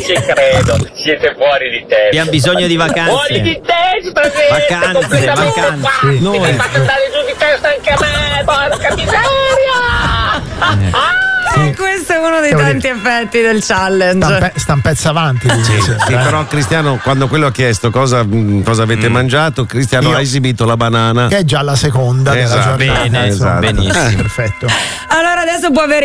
ci credo, siete fuori di testa. Abbiamo bisogno di vacanze. Fuori di testa, Vacanze. Noi mi fate andare giù di testa anche a me, porca miseria! Questo è uno dei tanti effetti del challenge. Sta un pezzo avanti. Sì, però Cristiano, quando quello ha chiesto cosa avete mangiato, Cristiano ha esibito la banana. Che è già la seconda della giornata. Bene, insomma. benissimo. Perfetto. Allora adesso può avere